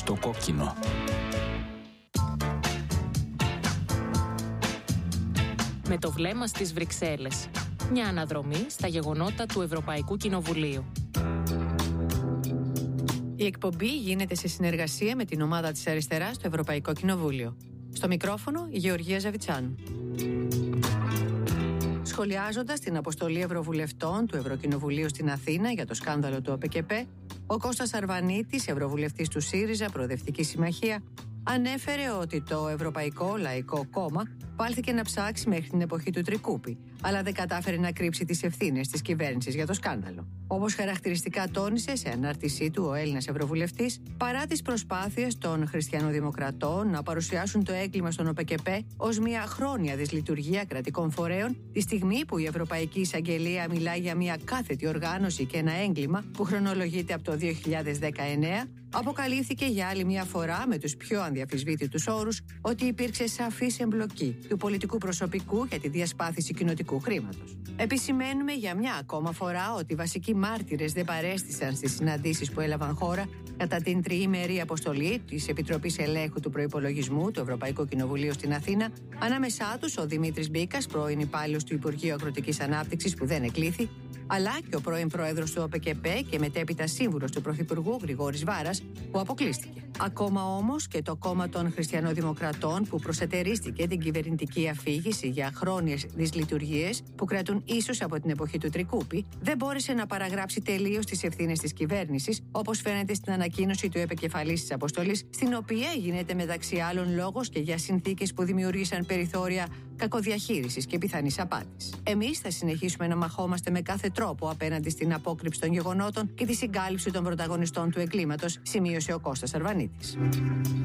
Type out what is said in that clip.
στο κόκκινο. Με το βλέμμα στις Βρυξέλλες. Μια αναδρομή στα γεγονότα του Ευρωπαϊκού Κοινοβουλίου. Η εκπομπή γίνεται σε συνεργασία με την ομάδα της Αριστεράς στο Ευρωπαϊκό Κοινοβούλιο. Στο μικρόφωνο η Γεωργία Ζαβιτσάνου. Σχολιάζοντας την αποστολή Ευρωβουλευτών του Ευρωκοινοβουλίου στην Αθήνα για το σκάνδαλο του ΟΠΕΚΕΠΕ, ο Κώστας Αρβανίτης, Ευρωβουλευτής του ΣΥΡΙΖΑ, Προοδευτική Συμμαχία, ανέφερε ότι το Ευρωπαϊκό Λαϊκό Κόμμα βάλθηκε να ψάξει μέχρι την εποχή του Τρικούπη, αλλά δεν κατάφερε να κρύψει τις ευθύνες της κυβέρνησης για το σκάνδαλο. Όπως χαρακτηριστικά τόνισε σε ανάρτησή του ο Έλληνας Ευρωβουλευτής, παρά τις προσπάθειες των χριστιανοδημοκρατών να παρουσιάσουν το έγκλημα στον ΟΠΕΚΕΠΕ ως μια χρόνια δυσλειτουργία κρατικών φορέων, τη στιγμή που η Ευρωπαϊκή Εισαγγελία μιλάει για μια κάθετη οργάνωση και ένα έγκλημα που χρονολογείται από το 2019, αποκαλύφθηκε για άλλη μια φορά με τους πιο ανδιαφυσβήτητους όρους ότι υπήρξε σαφής εμπλοκή του πολιτικού προσωπικού για τη διασπάθηση κοινοτικού χρήματος. Επισημαίνουμε για μια ακόμα φορά ότι οι βασικοί μάρτυρες δεν παρέστησαν στις συναντήσεις που έλαβαν χώρα κατά την τριήμερη αποστολή της Επιτροπής Ελέγχου του Προϋπολογισμού του Ευρωπαϊκού Κοινοβουλίου στην Αθήνα, ανάμεσά τους ο Δημήτρης Μπίκας, πρώην υπάλληλος του Υπουργείου Αγροτικής Ανάπτυξης που δεν εκλήθη, αλλά και ο πρώην πρόεδρος του ΟΠΕΚΕΠΕ και μετέπειτα σύμβουλος του Πρωθυπουργού Γρηγόρης Βάρας, που αποκλείστηκε. Ακόμα όμως και το κόμμα των Χριστιανοδημοκρατών, που προσετερίστηκε την κυβερνητική αφήγηση για χρόνιες δυσλειτουργίες που κρατούν ίσως από την εποχή του Τρικούπη, δεν μπόρεσε να παραγράψει τελείως τις ευθύνες της κυβέρνησης, όπως φαίνεται στην ανακοίνωση του επικεφαλής της αποστολής, στην οποία γίνεται μεταξύ άλλων λόγος και για συνθήκες που δημιούργησαν περιθώρια κακοδιαχείρισης και πιθανής απάτης. Εμείς θα συνεχίσουμε να μαχόμαστε με κάθε τρόπο απέναντι στην απόκρυψη των γεγονότων και τη συγκάλυψη των πρωταγωνιστών του εγκλήματος, σημείωσε ο Κώστας Αρβανίτης.